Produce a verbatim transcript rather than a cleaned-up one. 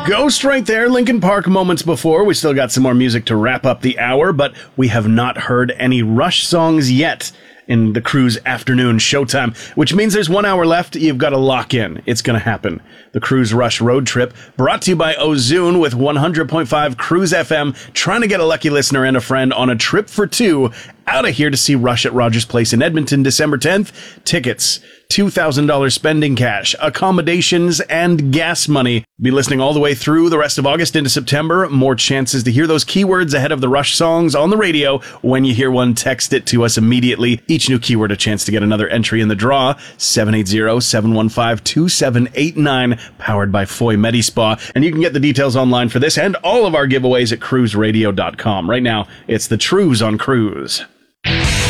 Ghost right there, Linkin Park moments before. We still got some more music to wrap up the hour, but we have not heard any Rush songs yet in the Cruise afternoon showtime, which means there's one hour left. You've got to lock in. It's going to happen. The Cruise Rush Road Trip, brought to you by Ozune with one hundred point five Cruise F M, trying to get a lucky listener and a friend on a trip for two out of here to see Rush at Rogers Place in Edmonton, December tenth. Tickets, two thousand dollars spending cash, accommodations, and gas money. Be listening all the way through the rest of August into September. More chances to hear those keywords ahead of the Rush songs on the radio. When you hear one, text it to us immediately. Each new keyword a chance to get another entry in the draw. seven eight zero, seven one five, two seven eight nine, powered by Foy Medispa. And you can get the details online for this and all of our giveaways at cruise radio dot com. Right now, it's the Trues on Cruise.